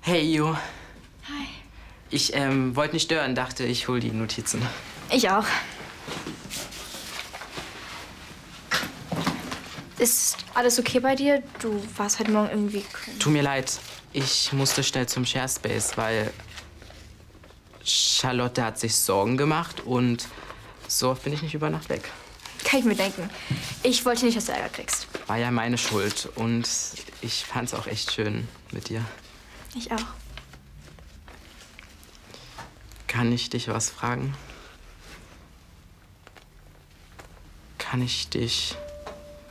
Hey, Jo. Hi. Ich wollte nicht stören, dachte, ich hol die Notizen. Ich auch. Ist alles okay bei dir? Du warst heute Morgen irgendwie... Tut mir leid, ich musste schnell zum Sharespace, weil Charlotte hat sich Sorgen gemacht und so oft bin ich nicht über Nacht weg. Kann ich mir denken. Ich wollte nicht, dass du Ärger kriegst. War ja meine Schuld und ich fand's auch echt schön mit dir. Ich auch. Kann ich dich was fragen? Kann ich dich